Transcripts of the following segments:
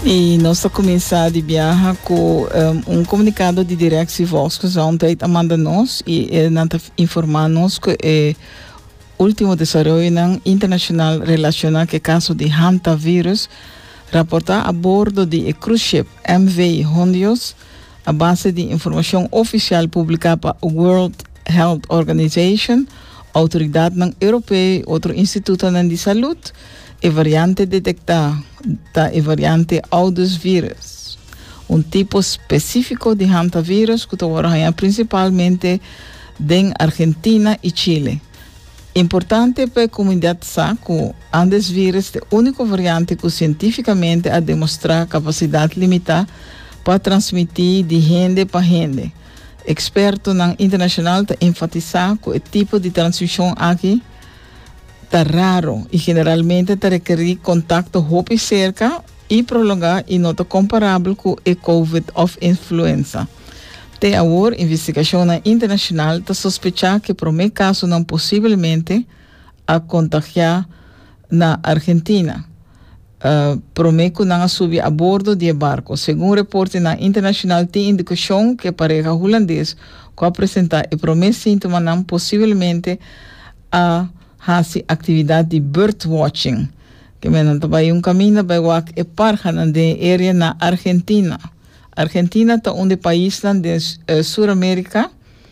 E nós estamos começando a viajar com comunicado de Direção Volksgezondheid a manda nós e informar nós que último desenvolvimento internacional relacionado com o caso de hantavirus reportar a bordo de cruise ship MV Hondios a base de informação oficial publicada para a World Health Organization, autoridade europeia e outro instituto de saúde, e variante detectada e variante Audus vírus. Tipo específico de hantavirus que está principalmente em Argentina e Chile. Importante para a comunidade saber que Andes vírus é a única variante que cientificamente ha demonstrado capacidade limitada para transmitir de gente para gente. Experto internacional está enfatizando que o tipo de transmissão aqui está raro e generalmente está requerir contato roupa cerca e prolongar e não está comparável com o COVID ou influenza. Até agora, a investigação internacional está sospechando que por meio caso não possivelmente a contagiar na Argentina. Por meio que não subir a bordo de barco. Segundo o reporte internacional, tem indicação que a pareja holandesa que apresentar e por meio sintoma não possivelmente a fazer atividade de birdwatching. Que menos também caminho para o parque na área na Argentina. Argentina está país de Sul-América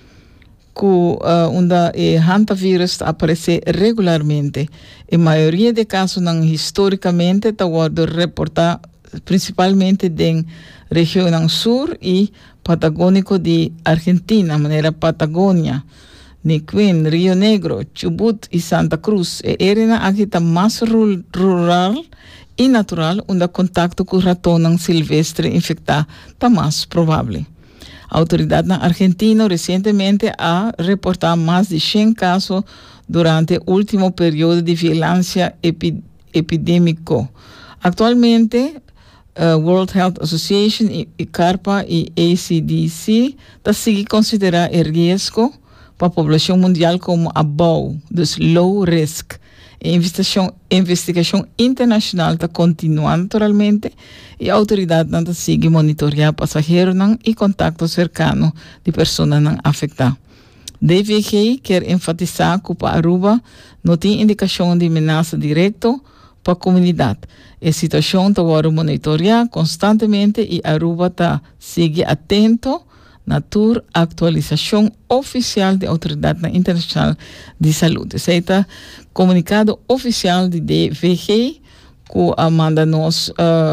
onde o hantavirus aparece regularmente. A maioria de casos historicamente está reportado principalmente na região sul e patagônico de Argentina, maneira Patagônia, Neuquén, Rio Negro, Chubut e Santa Cruz. A área aqui está mais rural e natural, onde o contato com o ratão silvestre infectado está mais provável. A autoridade na Argentina recentemente ha reportado mais de 100 casos durante o último período de vigilância epidêmico. Atualmente, World Health Association, CARPA e ACDC estão seguindo considerar o risco para a população mundial como above, dus low risk. A investigação internacional está continuando naturalmente e a autoridade está seguindo monitorear passageiros e contato cercano de pessoas afetadas. DVG quer enfatizar que para Aruba não tem indicação de ameaça direta para a comunidade. A situação está sendo monitoreada constantemente e Aruba está seguindo atento na atualização oficial da Autoridade Internacional de Saúde. Esse é o comunicado oficial de DVG que manda nós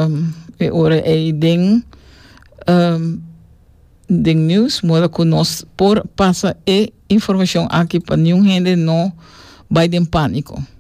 den news, modo que nós passa a informação aqui para nenhum gente não vai em pânico.